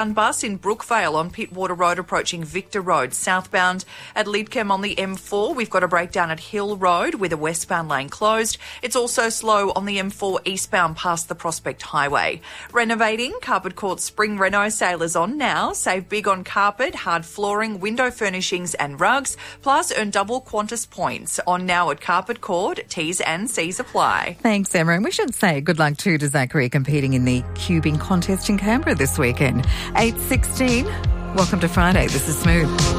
Bus in Brookvale on Pittwater Road approaching Victor Road. Southbound at Lidcombe on the M4. We've got a breakdown at Hill Road with a westbound lane closed. It's also slow on the M4 eastbound past the Prospect Highway. Renovating, Carpet Court Spring Reno sale is on now. Save big on carpet, hard flooring, window furnishings and rugs. Plus earn double Qantas points. On now at Carpet Court. T's and C's apply. Thanks, Emma. And we should say good luck too to Zachary competing in the cubing contest in Canberra this weekend. 8:16. Welcome to Friday. This is Smooth.